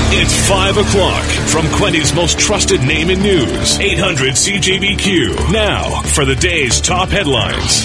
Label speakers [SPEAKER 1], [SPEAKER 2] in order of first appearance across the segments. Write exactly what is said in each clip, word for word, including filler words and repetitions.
[SPEAKER 1] It's five o'clock from Quinty's most trusted name in news. eight hundred C J B Q. Now for the day's top headlines.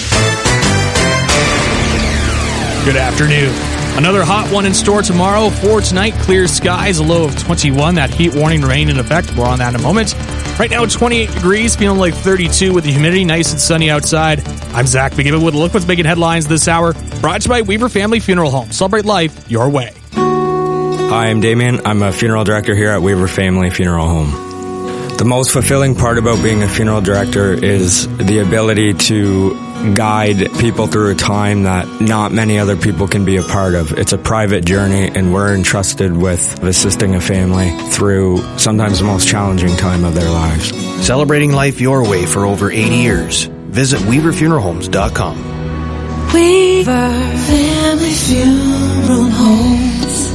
[SPEAKER 2] Good afternoon. Another hot one in store tomorrow. For tonight, clear skies, a low of twenty-one. That heat warning remain in effect. More on that in a moment. Right now, twenty-eight degrees, feeling like thirty-two with the humidity. Nice and sunny outside. I'm Zach McGibbon with a look what's making headlines this hour. Brought to you by Weaver Family Funeral Home. Celebrate life your way.
[SPEAKER 3] Hi, I'm Damien. I'm a funeral director here at Weaver Family Funeral Home. The most fulfilling part about being a funeral director is the ability to guide people through a time that not many other people can be a part of. It's a private journey, and we're entrusted with assisting a family through sometimes the most challenging time of their lives.
[SPEAKER 4] Celebrating life your way for over eighty years. Visit weaver funeral homes dot com.
[SPEAKER 5] Weaver Family Funeral Homes.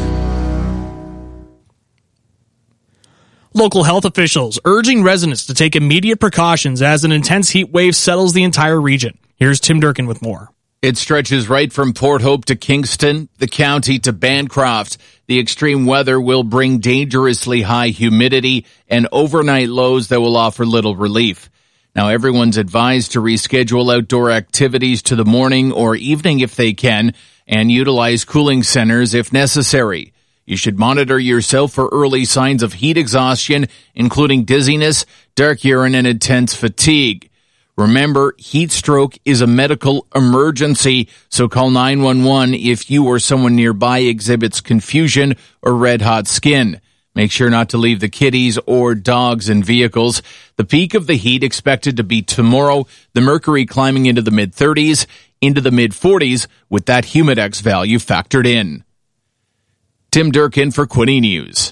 [SPEAKER 2] Local health officials urging residents to take immediate precautions as an intense heat wave settles the entire region. Here's Tim Durkin with more.
[SPEAKER 6] It stretches right from Port Hope to Kingston, the county to Bancroft. The extreme weather will bring dangerously high humidity and overnight lows that will offer little relief. Now, everyone's advised to reschedule outdoor activities to the morning or evening if they can, and utilize cooling centers if necessary. You should monitor yourself for early signs of heat exhaustion, including dizziness, dark urine, and intense fatigue. Remember, heat stroke is a medical emergency, so call nine one one if you or someone nearby exhibits confusion or red-hot skin. Make sure not to leave the kiddies or dogs in vehicles. The peak of the heat expected to be tomorrow, the mercury climbing into the mid-thirties, into the mid-forties, with that humidex value factored in. Tim Durkin for Quinty News.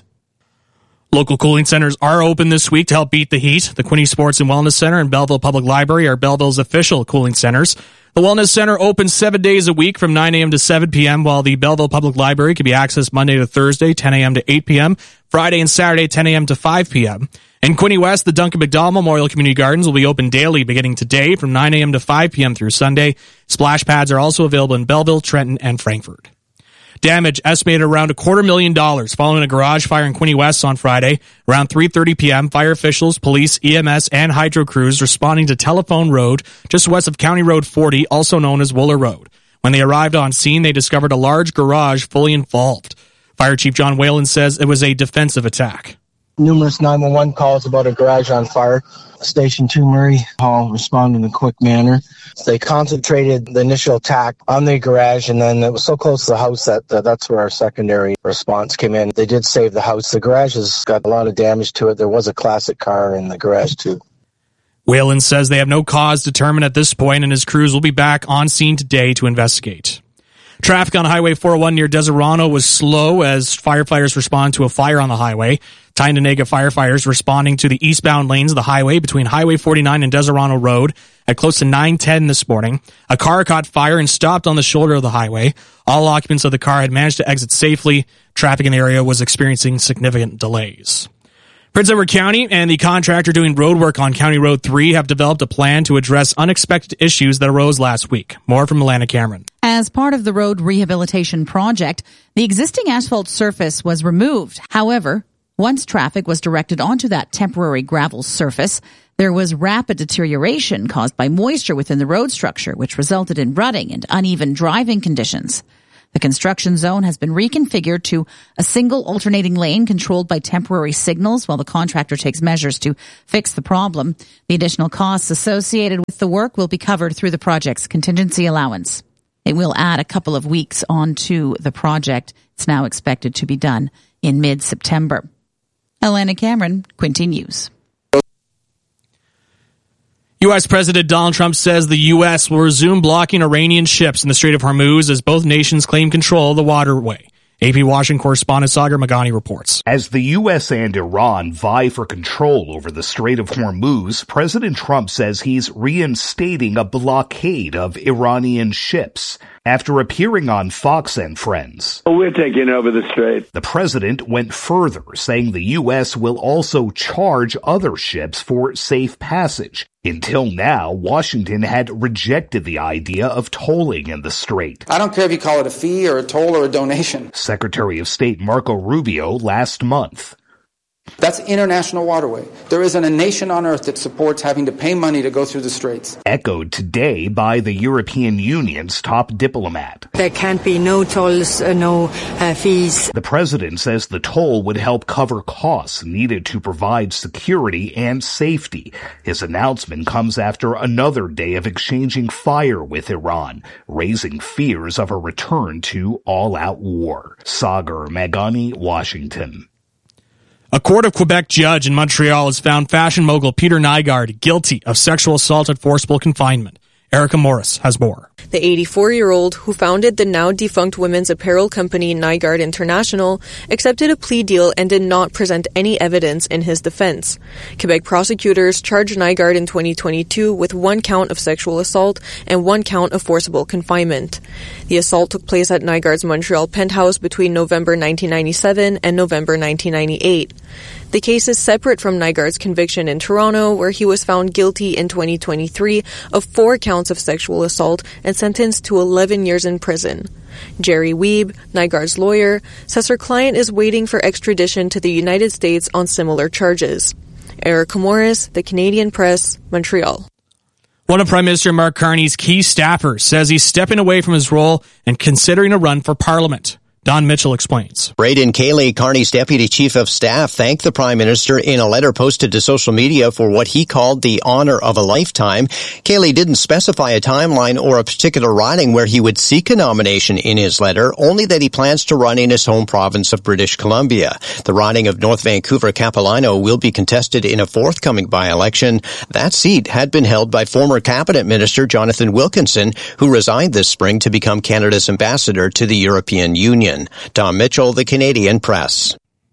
[SPEAKER 2] Local cooling centers are open this week to help beat the heat. The Quinty Sports and Wellness Center and Belleville Public Library are Belleville's official cooling centers. The Wellness Center opens seven days a week from nine a.m. to seven p.m., while the Belleville Public Library can be accessed Monday to Thursday, ten a.m. to eight p.m., Friday and Saturday, ten a.m. to five p.m. In Quinty West, the Duncan McDowell Memorial Community Gardens will be open daily beginning today from nine a.m. to five p.m. through Sunday. Splash pads are also available in Belleville, Trenton, and Frankfort. Damage estimated around a quarter million dollars following a garage fire in Quinty West on Friday. Around three thirty p.m., fire officials, police, E M S, and hydro crews responding to Telephone Road, just west of County Road forty, also known as Wooler Road. When they arrived on scene, they discovered a large garage fully involved. Fire Chief John Whalen says it was a defensive attack.
[SPEAKER 7] Numerous nine one one calls about a garage on fire. Station two Murray Hall responded in a quick manner. They concentrated the initial attack on the garage, and then it was so close to the house that uh, that's where our secondary response came in. They did save the house. The garage has got a lot of damage to it. There was a classic car in the garage, too.
[SPEAKER 2] Whalen says they have no cause determined at this point, and his crews will be back on scene today to investigate. Traffic on Highway four oh one near Deserano was slow as firefighters respond to a fire on the highway. Tyndonega firefighters responding to the eastbound lanes of the highway between Highway forty-nine and Deserano Road at close to nine ten this morning. A car caught fire and stopped on the shoulder of the highway. All occupants of the car had managed to exit safely. Traffic in the area was experiencing significant delays. Prince Edward County and the contractor doing road work on County Road three have developed a plan to address unexpected issues that arose last week. More from Alana Cameron.
[SPEAKER 8] As part of the road rehabilitation project, the existing asphalt surface was removed. However, once traffic was directed onto that temporary gravel surface, there was rapid deterioration caused by moisture within the road structure, which resulted in rutting and uneven driving conditions. The construction zone has been reconfigured to a single alternating lane controlled by temporary signals while the contractor takes measures to fix the problem. The additional costs associated with the work will be covered through the project's contingency allowance. It will add a couple of weeks onto the project. It's now expected to be done in mid-September. Alana Cameron, Quinty News.
[SPEAKER 2] U S. President Donald Trump says the U S will resume blocking Iranian ships in the Strait of Hormuz as both nations claim control of the waterway. A P Washington correspondent Sagar Magani reports.
[SPEAKER 9] As the U S and Iran vie for control over the Strait of Hormuz, President Trump says he's reinstating a blockade of Iranian ships. after appearing on Fox and Friends.
[SPEAKER 10] We're taking over the strait.
[SPEAKER 9] The president went further, saying the U S will also charge other ships for safe passage. Until now, Washington had rejected the idea of tolling in the strait.
[SPEAKER 11] I don't care if you call it a fee or a toll or a donation.
[SPEAKER 9] Secretary of State Marco Rubio last month.
[SPEAKER 11] That's international waterway. There isn't a nation on earth that supports having to pay money to go through the straits.
[SPEAKER 9] Echoed today by the European Union's top diplomat.
[SPEAKER 12] There can't be no tolls, uh, no uh, fees.
[SPEAKER 9] The president says the toll would help cover costs needed to provide security and safety. His announcement comes after another day of exchanging fire with Iran, raising fears of a return to all-out war. Sagar Magani, Washington.
[SPEAKER 2] A court of Quebec judge in Montreal has found fashion mogul Peter Nygard guilty of sexual assault at forcible confinement. Erica Morris has more.
[SPEAKER 13] The eighty-four-year-old, who founded the now-defunct women's apparel company Nygard International, accepted a plea deal and did not present any evidence in his defense. Quebec prosecutors charged Nygard in twenty twenty-two with one count of sexual assault and one count of forcible confinement. The assault took place at Nygard's Montreal penthouse between November nineteen ninety-seven and November nineteen ninety-eight. The case is separate from Nygard's conviction in Toronto, where he was found guilty in twenty twenty-three of four counts of sexual assault and sentenced to eleven years in prison. Jerry Wiebe, Nygard's lawyer, says her client is waiting for extradition to the United States on similar charges. Erica Morris, The Canadian Press, Montreal.
[SPEAKER 2] One of Prime Minister Mark Carney's key staffers says he's stepping away from his role and considering a run for Parliament. Don Mitchell explains.
[SPEAKER 14] Braden Cayley, Carney's deputy chief of staff, thanked the prime minister in a letter posted to social media for what he called the honor of a lifetime. Cayley didn't specify a timeline or a particular riding where he would seek a nomination in his letter, only that he plans to run in his home province of British Columbia. The riding of North Vancouver-Capilano will be contested in a forthcoming by-election. That seat had been held by former cabinet minister Jonathan Wilkinson, who resigned this spring to become Canada's ambassador to the European Union. Tom Mitchell, The Canadian Press.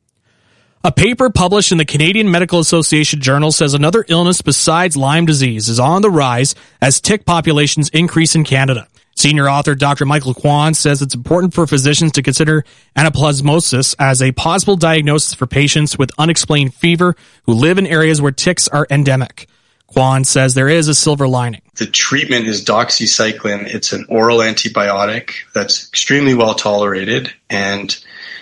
[SPEAKER 2] A paper published in the Canadian Medical Association Journal says another illness besides Lyme disease is on the rise as tick populations increase in Canada. Senior author Doctor Michael Kwan says it's important for physicians to consider anaplasmosis as a possible diagnosis for patients with unexplained fever who live in areas where ticks are endemic. Kwan says there is a silver lining.
[SPEAKER 15] The treatment is doxycycline. It's an oral antibiotic that's extremely well tolerated. And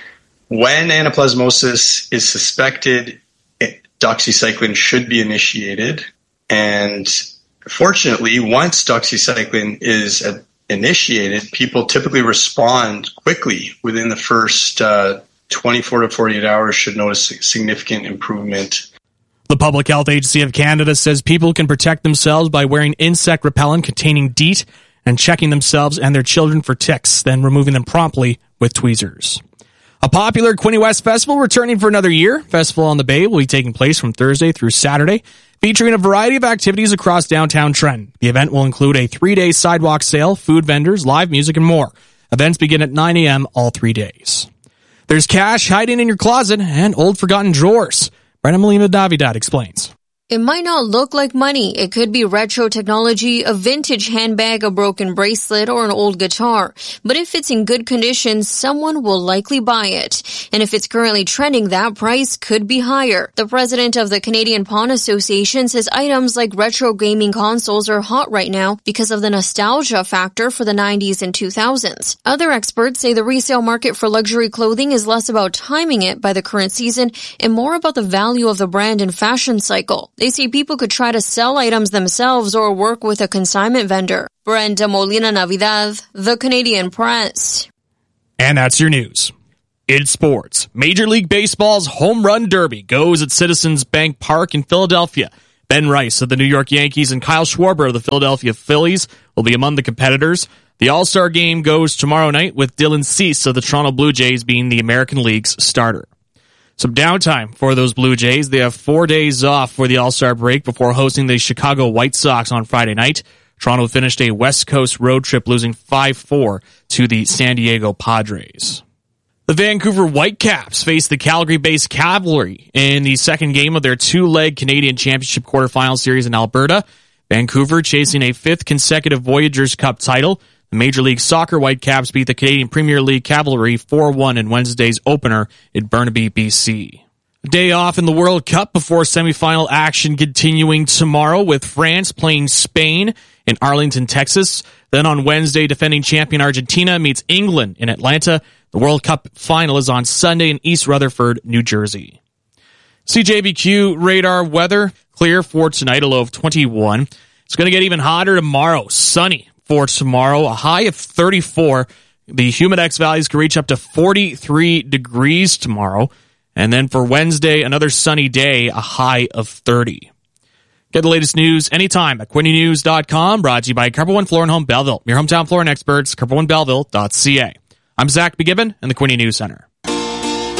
[SPEAKER 15] when anaplasmosis is suspected, doxycycline should be initiated. And fortunately, once doxycycline is initiated, people typically respond quickly. Within the first uh, twenty-four to forty-eight hours should notice significant improvement.
[SPEAKER 2] The Public Health Agency of Canada says people can protect themselves by wearing insect repellent containing DEET and checking themselves and their children for ticks, then removing them promptly with tweezers. A popular Quinte West Festival returning for another year. Festival on the Bay will be taking place from Thursday through Saturday, featuring a variety of activities across downtown Trenton. The event will include a three-day sidewalk sale, food vendors, live music, and more. Events begin at nine a.m. all three days. There's cash hiding in your closet and old forgotten drawers. Brenda Molina Navidad explains.
[SPEAKER 16] It might not look like money. It could be retro technology, a vintage handbag, a broken bracelet, or an old guitar. But if it's in good condition, someone will likely buy it. And if it's currently trending, that price could be higher. The president of the Canadian Pawn Association says items like retro gaming consoles are hot right now because of the nostalgia factor for the nineties and two thousands. Other experts say the resale market for luxury clothing is less about timing it by the current season and more about the value of the brand and fashion cycle. They say people could try to sell items themselves or work with a consignment vendor. Brenda Molina Navidad, The Canadian Press.
[SPEAKER 2] And that's your news. In sports, Major League Baseball's Home Run Derby goes at Citizens Bank Park in Philadelphia. Ben Rice of the New York Yankees and Kyle Schwarber of the Philadelphia Phillies will be among the competitors. The All-Star Game goes tomorrow night with Dylan Cease of the Toronto Blue Jays being the American League's starter. Some downtime for those Blue Jays. They have four days off for the All-Star break before hosting the Chicago White Sox on Friday night. Toronto finished a West Coast road trip losing five four to the San Diego Padres. The Vancouver Whitecaps face the Calgary-based Cavalry in the second game of their two-leg Canadian Championship quarterfinal series in Alberta. Vancouver chasing a fifth consecutive Voyageurs Cup title. The Major League Soccer Whitecaps beat the Canadian Premier League Cavalry four one in Wednesday's opener in Burnaby, B C. Day off in the World Cup before semifinal action continuing tomorrow with France playing Spain in Arlington, Texas. Then on Wednesday, defending champion Argentina meets England in Atlanta. The World Cup final is on Sunday in East Rutherford, New Jersey. C J B Q radar weather, clear for tonight, a low of twenty-one. It's going to get even hotter tomorrow. Sunny for tomorrow, a high of thirty-four. The Humidex values can reach up to forty-three degrees tomorrow. And then for Wednesday, another sunny day, a high of thirty. Get the latest news anytime at Quinte News dot com, brought to you by Carpet One Floor and Home Belleville. Your hometown flooring experts, carpet one belleville dot c a. I'm Zach McGibbon in the Quinte News Center.